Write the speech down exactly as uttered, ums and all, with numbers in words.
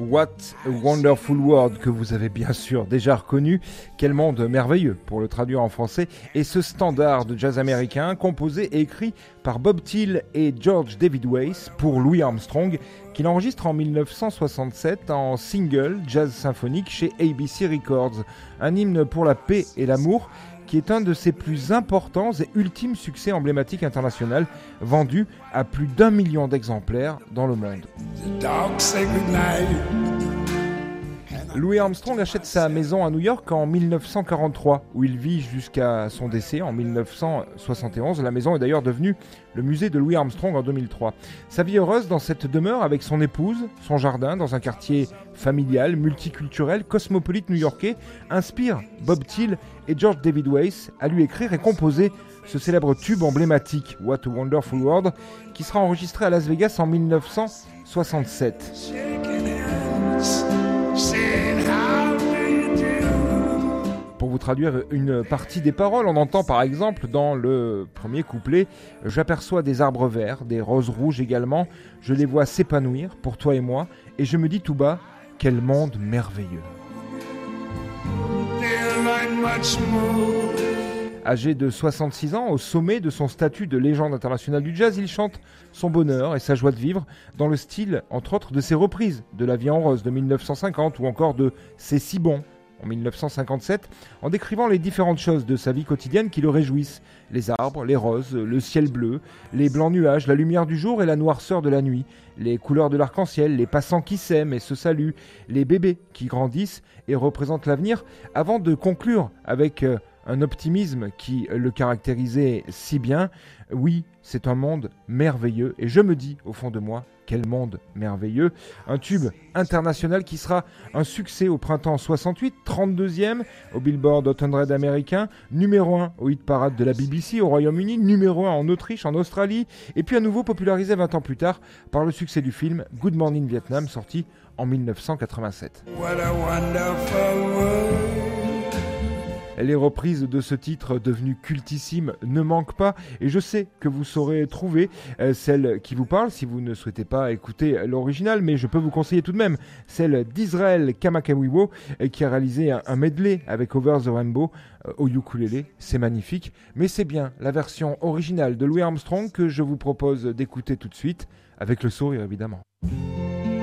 What a Wonderful World, que vous avez bien sûr déjà reconnu. Quel monde merveilleux, pour le traduire en français. Et ce standard de jazz américain, composé et écrit par Bob Thiele et George David Weiss pour Louis Armstrong, qu'il enregistre en dix-neuf cent soixante-sept en single jazz symphonique chez A B C Records. Un hymne pour la paix et l'amour, qui est un de ses plus importants et ultimes succès emblématiques internationaux, vendu à plus d'un million d'exemplaires dans le monde. Louis Armstrong achète sa maison à New York en dix-neuf cent quarante-trois, où il vit jusqu'à son décès en dix-neuf cent soixante et onze. La maison est d'ailleurs devenue le musée de Louis Armstrong en deux mille trois. Sa vie heureuse dans cette demeure avec son épouse, son jardin, dans un quartier familial, multiculturel, cosmopolite new-yorkais, inspire Bob Thiele et George David Weiss à lui écrire et composer ce célèbre tube emblématique, What a Wonderful World, qui sera enregistré à Las Vegas en dix-neuf cent soixante-sept. Pour vous traduire une partie des paroles, on entend par exemple dans le premier couplet « J'aperçois des arbres verts, des roses rouges également, je les vois s'épanouir pour toi et moi, et je me dis tout bas, quel monde merveilleux !» Âgé de soixante-six ans, au sommet de son statut de légende internationale du jazz, il chante son bonheur et sa joie de vivre dans le style, entre autres, de ses reprises de La Vie en rose de dix-neuf cent cinquante ou encore de C'est si bon en dix-neuf cent cinquante-sept, en décrivant les différentes choses de sa vie quotidienne qui le réjouissent. Les arbres, les roses, le ciel bleu, les blancs nuages, la lumière du jour et la noirceur de la nuit, les couleurs de l'arc-en-ciel, les passants qui s'aiment et se saluent, les bébés qui grandissent et représentent l'avenir, avant de conclure avec euh, un optimisme qui le caractérisait si bien. Oui, c'est un monde merveilleux et je me dis au fond de moi, quel monde merveilleux. Un tube international qui sera un succès au printemps soixante-huit, trente-deuxième au Billboard Hot cent américain, numéro un au hit parade de la B B C au Royaume-Uni, numéro un en Autriche, en Australie, et puis à nouveau popularisé vingt ans plus tard par le succès du film Good Morning Vietnam, sorti en dix-neuf cent quatre-vingt-sept. What a wonderful world. Les reprises de ce titre devenu cultissime ne manquent pas et je sais que vous saurez trouver euh, celle qui vous parle si vous ne souhaitez pas écouter l'original, mais je peux vous conseiller tout de même celle d'Israël Kamakawiwo euh, qui a réalisé un, un medley avec Over the Rainbow euh, au ukulélé. C'est magnifique, mais c'est bien la version originale de Louis Armstrong que je vous propose d'écouter tout de suite avec le sourire évidemment.